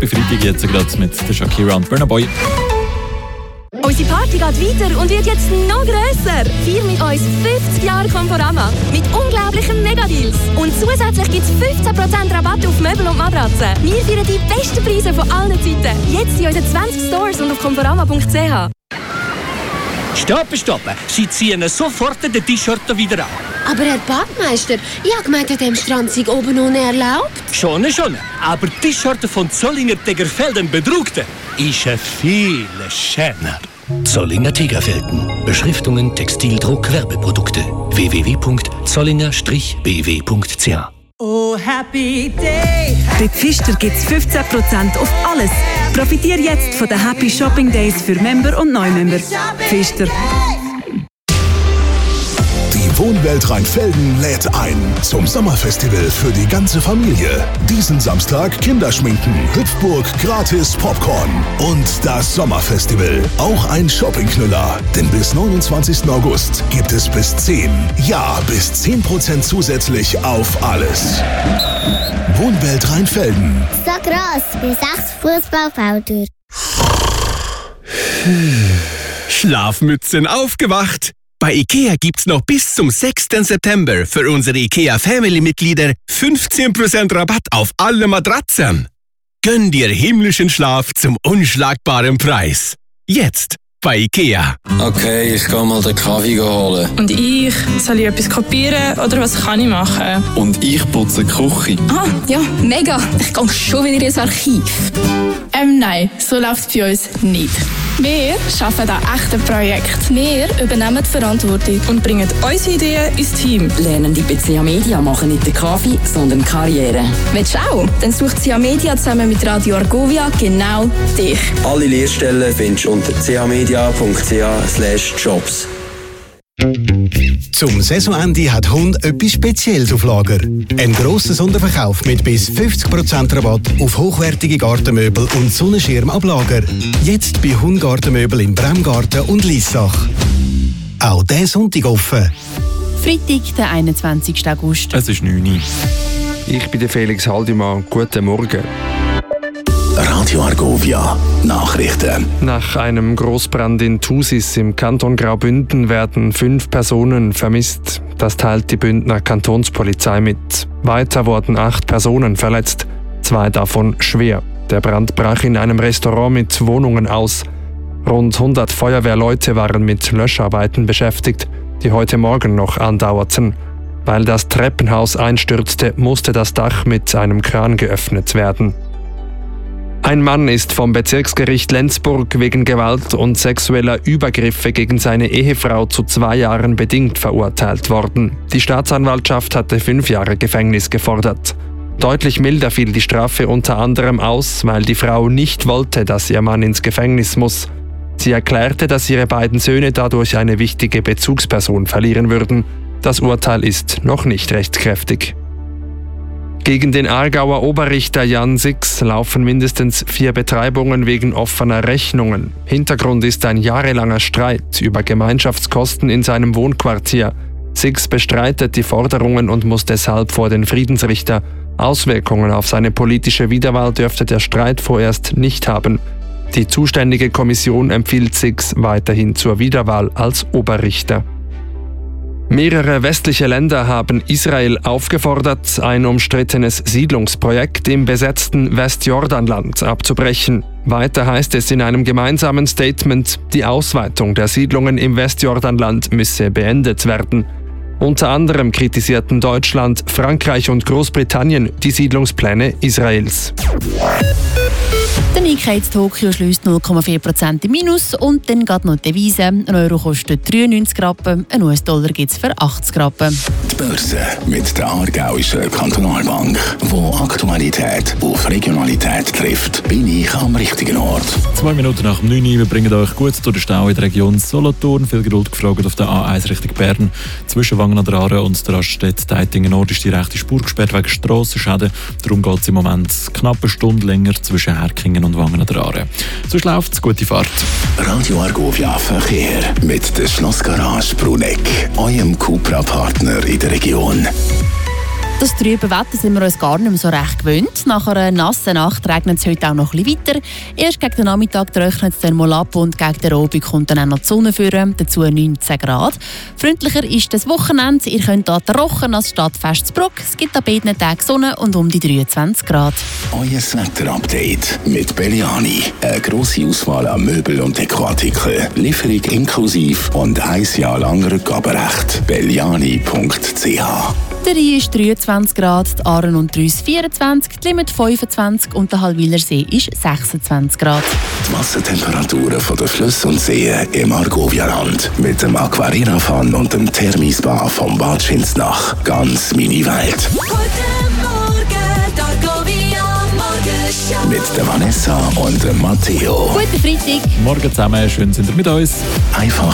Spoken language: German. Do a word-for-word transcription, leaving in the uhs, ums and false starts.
Bei Freitag jetzt gerade mit der Shakira und Burna Boy. Unsere Party geht weiter und wird jetzt noch grösser. Feier mit uns fünfzig Jahre Conforama mit unglaublichen Megadeals. Und zusätzlich gibt es fünfzehn Prozent Rabatt auf Möbel und Matratzen. Wir feiern die besten Preise von allen Zeiten. Jetzt in unseren zwanzig Stores und auf conforama punkt c h. Stopp, stopp! Sie ziehen sofort den T-Shirt wieder an. Aber Herr Badmeister, ich habe gemeint, an diesem Strand sei oben ohne erlaubt. Schon, schon. Aber die T-Shirt von Zollinger Tegerfelden bedruckte ist viel schöner. Zollinger Tegerfelden. Beschriftungen, Textildruck, Werbeprodukte. w w w punkt zollinger b w punkt c h. Oh, happy day! Bei Pfister gibt es fünfzehn Prozent auf alles. Profitiere jetzt von den Happy Shopping Days für Member und Neumember. Pfister. Die Wohnwelt Rheinfelden lädt ein zum Sommerfestival für die ganze Familie. Diesen Samstag Kinderschminken, Hüpfburg, gratis Popcorn und das Sommerfestival. Auch ein Shoppingknüller, denn bis neunundzwanzigsten August gibt es bis zehn, ja bis zehn Prozent zusätzlich auf alles. Wohnwelt Rheinfelden. So gross wie sechs Fußballfelder. Schlafmützen aufgewacht! Bei IKEA gibt's noch bis zum sechsten September für unsere IKEA Family-Mitglieder fünfzehn Prozent Rabatt auf alle Matratzen. Gönn dir himmlischen Schlaf zum unschlagbaren Preis. Jetzt bei IKEA. Okay, ich gehe mal den Kaffee holen. Und ich? Soll ich etwas kopieren oder was kann ich machen? Und ich putze die Küche. Ah, ja, mega. Ich gehe schon wieder ins Archiv. Ähm, nein, so läuft es bei uns nicht. Wir arbeiten an echten Projekten. Wir übernehmen die Verantwortung und bringen unsere Ideen ins Team. Lernen die bei C H Media machen nicht den Kaffee, sondern Karriere. Willst du auch? Dann sucht C H Media zusammen mit Radio Argovia genau dich. Alle Lehrstellen findest du unter c h media punkt c h slash jobs. Zum Saisonende hat Hund etwas Spezielles auf Lager. Ein grosser Sonderverkauf mit bis fünfzig Prozent Rabatt auf hochwertige Gartenmöbel und Sonnenschirm ab Lager. Jetzt bei Hund Gartenmöbel im Bremgarten und Liessach. Auch diesen Sonntag offen. Freitag, der einundzwanzigsten August. Es ist neun Uhr. Ich bin der Felix Haldimann. Guten Morgen. Radio Argovia Nachrichten. Nach einem Grossbrand in Thusis im Kanton Graubünden werden fünf Personen vermisst. Das teilt die Bündner Kantonspolizei mit. Weiter wurden acht Personen verletzt, zwei davon schwer. Der Brand brach in einem Restaurant mit Wohnungen aus. Rund hundert Feuerwehrleute waren mit Löscharbeiten beschäftigt, die heute Morgen noch andauerten. Weil das Treppenhaus einstürzte, musste das Dach mit einem Kran geöffnet werden. Ein Mann ist vom Bezirksgericht Lenzburg wegen Gewalt und sexueller Übergriffe gegen seine Ehefrau zu zwei Jahren bedingt verurteilt worden. Die Staatsanwaltschaft hatte fünf Jahre Gefängnis gefordert. Deutlich milder fiel die Strafe unter anderem aus, weil die Frau nicht wollte, dass ihr Mann ins Gefängnis muss. Sie erklärte, dass ihre beiden Söhne dadurch eine wichtige Bezugsperson verlieren würden. Das Urteil ist noch nicht rechtskräftig. Gegen den Aargauer Oberrichter Jan Six laufen mindestens vier Betreibungen wegen offener Rechnungen. Hintergrund ist ein jahrelanger Streit über Gemeinschaftskosten in seinem Wohnquartier. Six bestreitet die Forderungen und muss deshalb vor den Friedensrichter. Auswirkungen auf seine politische Wiederwahl dürfte der Streit vorerst nicht haben. Die zuständige Kommission empfiehlt Six weiterhin zur Wiederwahl als Oberrichter. Mehrere westliche Länder haben Israel aufgefordert, ein umstrittenes Siedlungsprojekt im besetzten Westjordanland abzubrechen. Weiter heißt es in einem gemeinsamen Statement, die Ausweitung der Siedlungen im Westjordanland müsse beendet werden. Unter anderem kritisierten Deutschland, Frankreich und Großbritannien die Siedlungspläne Israels. Der Nikkei in Tokio schließt null Komma vier Prozent im Minus und dann geht noch die Devise. Ein Euro kostet dreiundneunzig Rappen, ein U S-Dollar gibt es für achtzig Rappen. Die Börse mit der Aargauischen Kantonalbank, wo Aktualität auf Regionalität trifft, bin ich am richtigen Ort. Zwei Minuten nach dem neun Uhr, wir bringen euch gut durch den Stau in der Region Solothurn. Viel Geduld gefragt auf der A eins Richtung Bern. Zwischen Wangen an der Aare und der Raststätte Deitingen Nord ist die rechte Spur gesperrt wegen Strassenschäden. Darum geht es im Moment knapp eine Stunde länger zwischen Herkingen und Wangen an der Aare. Sonst läuft es, gute Fahrt. Radio Argovia Verkehr mit der Schlossgarage Bruneck, eurem Cupra-Partner in der Region. Das trübe Wetter sind wir uns gar nicht mehr so recht gewöhnt. Nach einer nassen Nacht regnet es heute auch noch ein bisschen weiter. Erst gegen den Nachmittag trocknet es dann mal ab und gegen den Abend kommt dann auch noch die Sonne führen, dazu neunzehn Grad. Freundlicher ist das Wochenende. Ihr könnt hier trocken als Stadtfest zu Bruck. Es gibt an beiden Tagen Sonne und um die dreiundzwanzig Grad. Euer Wetter-Update mit Belliani. Eine grosse Auswahl an Möbel- und Dekoartikeln. Lieferung inklusive und ein Jahr lang Rückgaberecht. belliani punkt c h. Der Rhein ist dreiundzwanzig Grad, die Aaren und die Reuss vierundzwanzig, die Limmat fünfundzwanzig und der Halwiler See ist sechsundzwanzig Grad. Die Wassertemperaturen von den Flüssen und Seen im Argovialand. Mit dem Aquarira-Fan und dem Thermispa vom Bad Schinsnach. Ganz meine Welt. Mit der Vanessa und dem Matteo. Guten Freitag. Morgen zusammen, schön sind ihr mit uns. Einfach